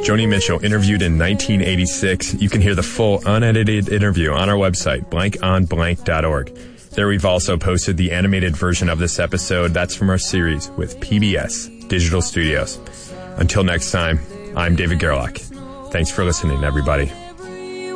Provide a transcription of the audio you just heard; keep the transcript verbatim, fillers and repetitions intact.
Joni Mitchell, interviewed in nineteen eighty-six. You can hear the full unedited interview on our website, blank on blank dot org. There we've also posted the animated version of this episode. That's from our series with P B S Digital Studios. Until next time, I'm David Gerlach. Thanks for listening, everybody.